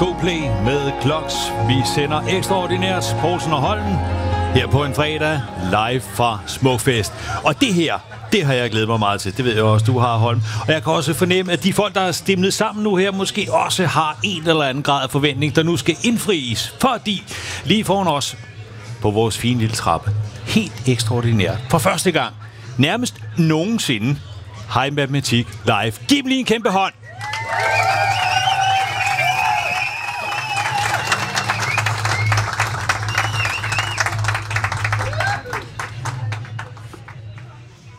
God play med Kloks. Vi sender ekstraordinært Poulsen og Holm her på en fredag live fra Smukfest. Og det har jeg glædet mig meget til. Det ved jeg også, du har, Holm. Og jeg kan også fornemme, at de folk, der er stimlet sammen nu her, måske også har en eller anden grad af forventning, der nu skal indfries. Fordi lige foran os på vores fine lille trappe, helt ekstraordinært, for første gang, nærmest nogensinde, Hej Matematik live. Giv dem lige en kæmpe hånd.